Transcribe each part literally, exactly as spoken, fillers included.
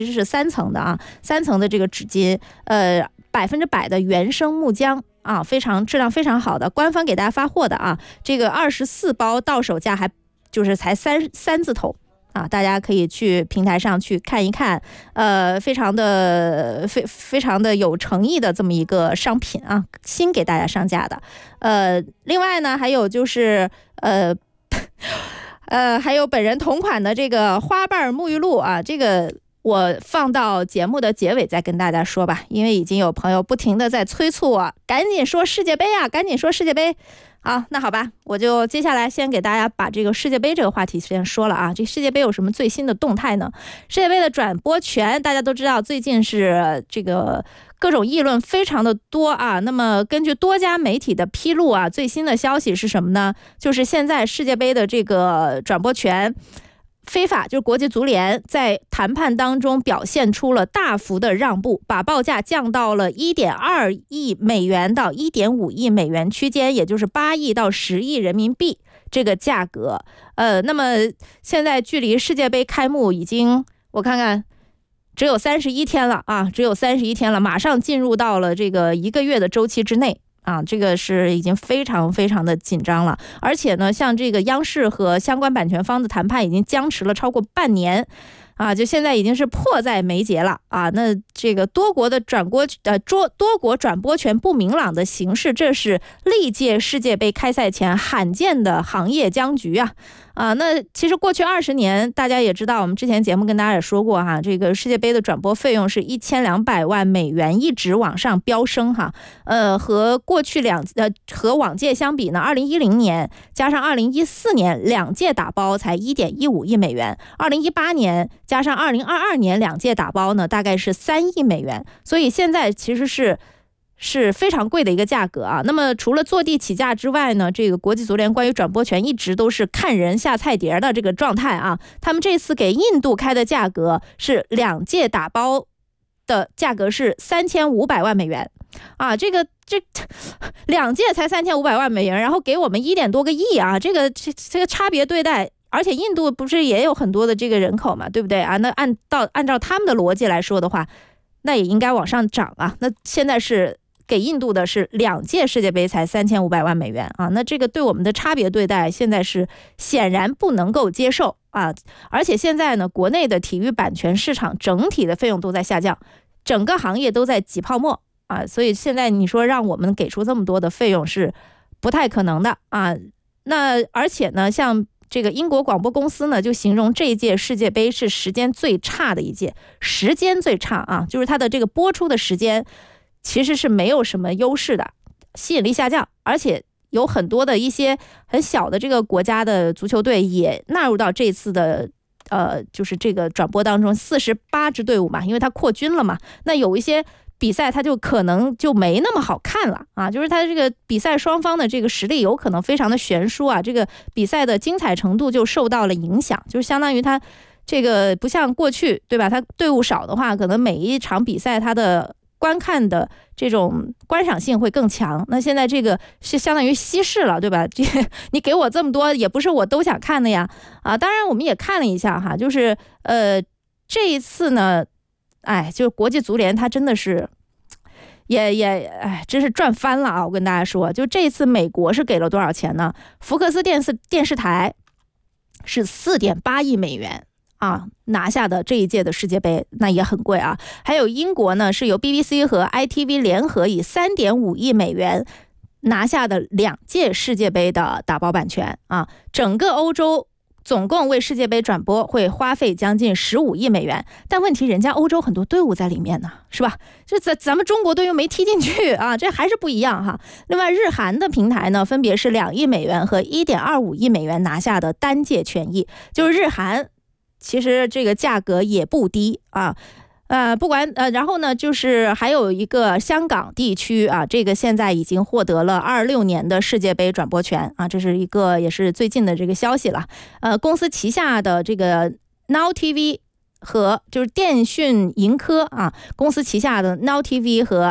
其实是三层的啊，三层的这个纸巾，呃，百分之百的原生木浆啊，非常质量非常好的，官方给大家发货的啊，这个二十四包到手价还就是才三三字头啊，大家可以去平台上去看一看，呃，非常的非非常的有诚意的这么一个商品啊，新给大家上架的。呃，另外呢，还有就是呃。呃，还有本人同款的这个花瓣沐浴露啊，这个我放到节目的结尾再跟大家说吧，因为已经有朋友不停的在催促我，赶紧说世界杯啊，赶紧说世界杯。好，那好吧，我就接下来先给大家把这个世界杯这个话题先说了啊。这世界杯有什么最新的动态呢？世界杯的转播权大家都知道，最近是这个各种议论非常的多啊。那么根据多家媒体的披露啊，最新的消息是什么呢？就是现在世界杯的这个转播权，非法就是国际足联在谈判当中表现出了大幅的让步，把报价降到了 一点二亿美元到 一点五亿美元区间，也就是八亿到十亿人民币这个价格。呃，那么现在距离世界杯开幕已经我看看只有三十一天了啊，只有三十一天了，马上进入到了这个一个月的周期之内。啊，这个是已经非常非常的紧张了，而且呢，像这个央视和相关版权方的谈判已经僵持了超过半年，啊，就现在已经是迫在眉睫了啊。那这个多国的转播呃多多国转播权不明朗的形势，这是历届世界杯开赛前罕见的行业僵局啊。啊，那其实过去二十年，大家也知道，我们之前节目跟大家也说过哈，这个世界杯的转播费用是一千两百万美元，一直往上飙升哈。呃，和过去两呃和往届相比呢，二零一零年加上二零一四年两届打包才一点一五亿美元，二零一八年加上二零二二年两届打包呢，大概是三亿美元。所以现在其实是。是非常贵的一个价格啊。那么除了坐地起价之外呢，这个国际足联关于转播权一直都是看人下菜碟的这个状态啊。他们这次给印度开的价格是两届打包的价格是三千五百万美元啊，这个这两届才三千五百万美元，然后给我们一点多个亿啊，这个这这个差别对待。而且印度不是也有很多的这个人口嘛，对不对啊？那按到按照他们的逻辑来说的话，那也应该往上涨啊。那现在是。给印度的是两届世界杯才三千五百万美元啊，那这个对我们的差别对待现在是显然不能够接受啊！而且现在呢，国内的体育版权市场整体的费用都在下降，整个行业都在挤泡沫啊，所以现在你说让我们给出这么多的费用是不太可能的啊。那而且呢，像这个英国广播公司呢，就形容这一届世界杯是时间最差的一届，时间最差啊，就是它的这个播出的时间。其实是没有什么优势的，吸引力下降，而且有很多的一些很小的这个国家的足球队也纳入到这次的呃，就是这个转播当中，四十八支队伍嘛，因为它扩军了嘛，那有一些比赛它就可能就没那么好看了啊，就是它这个比赛双方的这个实力有可能非常的悬殊啊，这个比赛的精彩程度就受到了影响，就是相当于它这个不像过去对吧？它队伍少的话，可能每一场比赛它的观看的这种观赏性会更强，那现在这个是相当于稀释了，对吧？这你给我这么多，也不是我都想看的呀，啊，当然我们也看了一下哈，就是呃这一次呢，哎，就是国际足联它真的是也也哎，真是赚翻了啊！我跟大家说，就这一次美国是给了多少钱呢？福克斯电视电视台是 四点八亿美元。啊，拿下的这一届的世界杯那也很贵啊。还有英国呢，是由 B B C 和 I T V 联合以 三点五亿美元拿下的两届世界杯的打包版权啊。整个欧洲总共为世界杯转播会花费将近十五亿美元，但问题人家欧洲很多队伍在里面呢，是吧？这咱咱们中国队又没踢进去啊，这还是不一样哈。另外，日韩的平台呢，分别是两亿美元和 一点二五亿美元拿下的单届权益，就是日韩。其实这个价格也不低啊，呃，不管呃，然后呢，就是还有一个香港地区啊，这个现在已经获得了二六年的世界杯转播权啊，这是一个也是最近的这个消息了。呃，公司旗下的这个 Now T V 和就是电讯盈科啊，公司旗下的 Now T V 和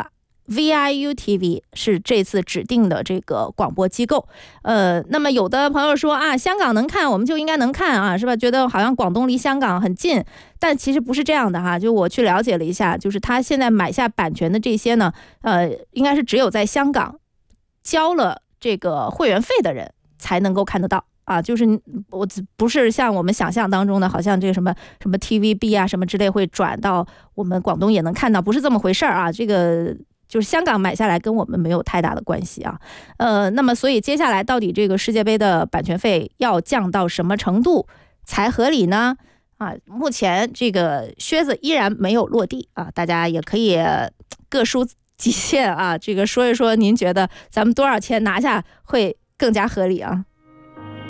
V I U T V 是这次指定的这个广播机构。呃，那么有的朋友说啊，香港能看我们就应该能看啊，是吧？觉得好像广东离香港很近，但其实不是这样的哈。就我去了解了一下，就是他现在买下版权的这些呢，呃，应该是只有在香港交了这个会员费的人才能够看得到。啊，就是我不是像我们想象当中的，好像这个什么什么 T V B 啊什么之类会转到我们广东也能看到，不是这么回事儿啊。这个就是香港买下来跟我们没有太大的关系啊。呃，那么所以接下来到底这个世界杯的版权费要降到什么程度才合理呢？啊，目前这个靴子依然没有落地啊，大家也可以各抒己见啊，这个说一说您觉得咱们多少钱拿下会更加合理啊？